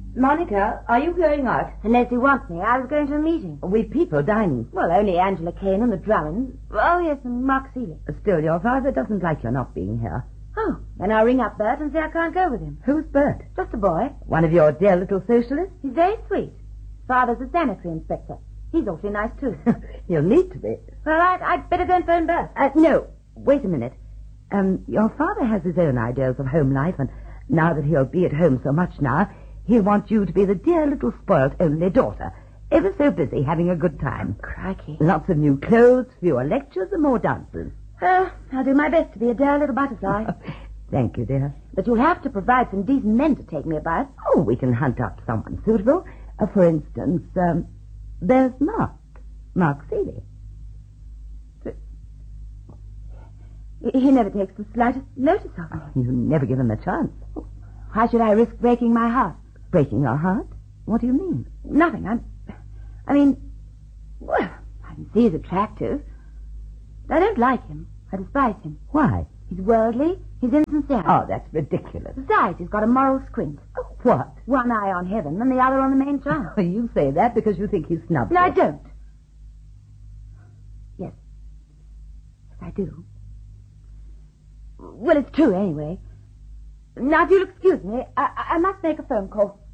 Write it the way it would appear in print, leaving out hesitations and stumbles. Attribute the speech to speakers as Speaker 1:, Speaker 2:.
Speaker 1: Monica, are you going out?
Speaker 2: Unless you want me, I was going to a meeting.
Speaker 1: With people dining.
Speaker 2: Well, only Angela Kane and the Drummonds. Oh, yes, and Mark Seeley.
Speaker 1: Still, your father doesn't like your not being here.
Speaker 2: Oh, then I'll ring up Bert and say I can't go with him.
Speaker 1: Who's Bert?
Speaker 2: Just a boy.
Speaker 1: One of your dear little socialists?
Speaker 2: He's very sweet. Father's a sanitary inspector. He's awfully nice, too.
Speaker 1: You'll need to be.
Speaker 2: Well, I'd better go and phone Bert.
Speaker 1: No, wait a minute. Your father has his own ideas of home life, and now that he'll be at home so much now, he'll want you to be the dear little spoilt only daughter, ever so busy having a good time.
Speaker 2: Oh, crikey.
Speaker 1: Lots of new clothes, fewer lectures, and more dances.
Speaker 2: I'll do my best to be a dear little butterfly.
Speaker 1: Thank you, dear.
Speaker 2: But you'll have to provide some decent men to take me about.
Speaker 1: Oh, we can hunt up someone suitable. For instance, there's Mark Seeley.
Speaker 2: He never takes the slightest notice of me.
Speaker 1: You never give him a chance.
Speaker 2: Why should I risk breaking my heart?
Speaker 1: Breaking your heart? What do you mean?
Speaker 2: Nothing. I mean, well, I can see he's attractive. I don't like him. I despise him.
Speaker 1: Why?
Speaker 2: He's worldly. He's insincere.
Speaker 1: Oh, that's ridiculous.
Speaker 2: Besides, he's got a moral squint.
Speaker 1: Oh, what?
Speaker 2: One eye on heaven and the other on the main chance.
Speaker 1: You say that because you think he's snub.
Speaker 2: No, I don't. Yes. Yes, I do. Well, it's true anyway. Now, if you'll excuse me, I must make a phone call.